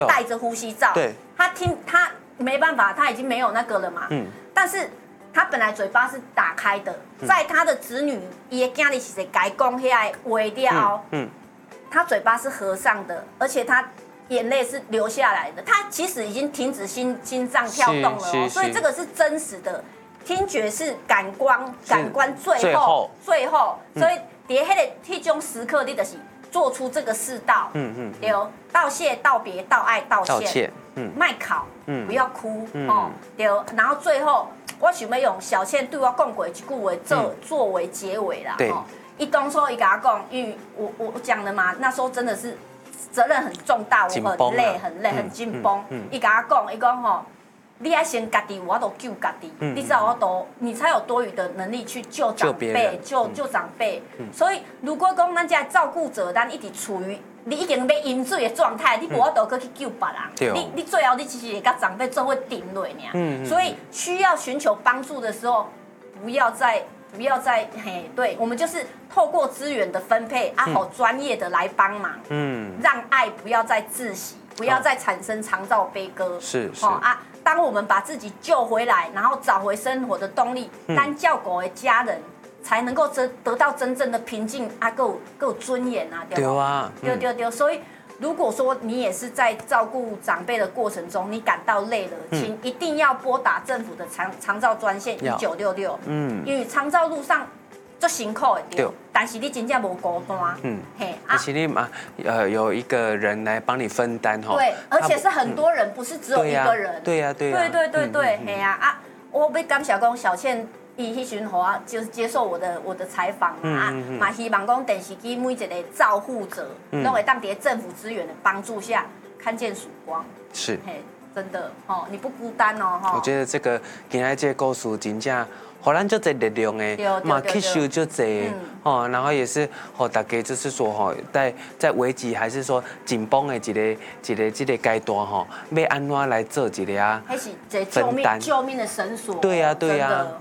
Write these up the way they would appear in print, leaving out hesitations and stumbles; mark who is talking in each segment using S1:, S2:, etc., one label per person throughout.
S1: 戴着呼吸罩，
S2: 对，
S1: 他没办法，他已经没有那个了嘛，但是他本来嘴巴是打开的，在他的子女也家里是该讲遐话了，他嘴巴是合上的，而且他眼泪是流下来的，他其实已经停止心脏跳动了哦，所以这个是真实的。听觉是感官最后，所以在迄种时刻，你就是做出这个世道，对，道谢、道别、道爱、道歉，卖考，不要哭，对，然后最后我想要用小倩对我讲过一句话作为结尾啦，伊当初伊跟我讲，因为我讲了嘛，那时候真的是责任很重大，我很累，很紧绷，伊跟我讲，伊讲吼。你爱先家己，我都救家己，你才有你才有多余的能力去救长辈，救长辈。所以如果讲咱这照顾者，咱一直处于你已经要饮水的状态，你无法度去救别人，你最后你其实会甲长辈做会顶落呢。所以需要寻求帮助的时候，不要再对，我们就是透过资源的分配好专业的来帮忙，让爱不要再窒息，不要再产生长照悲歌，当我们把自己救回来，然后找回生活的动力，单照顾的家人才能够得到真正的平静够有尊严啊，对吧？对，所以如果说你也是在照顾长辈的过程中，你感到累了，请一定要拨打政府的长照专线1966，因为长照路上足辛苦的对，但是你真正无孤单，
S2: 而且你嘛有一个人来帮你分担哈，
S1: 对，而且是很多人，不是只有一个人，
S2: 对，
S1: 嘿呀我要感谢讲小倩。伊迄时候就是接受我的采访嘛，希望讲电视机每一个照护者，都会当伫政府资源的帮助下看见曙光。
S2: 是，
S1: 真的你不孤单哦
S2: 我觉得这个今仔这个故事真正。互咱就这力量的，嘛吸收就这然后也是和大家就是说在危机还是说紧绷的一个阶段要安怎来做一个
S1: 还是这救命的绳索。
S2: 对呀，
S1: 对，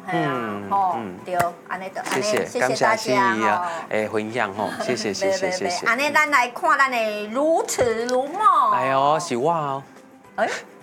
S1: 安尼的，
S2: 谢谢
S1: 大家
S2: 分享谢谢。
S1: 安尼咱来看咱的如此如梦。
S2: 哎呦，是我哦。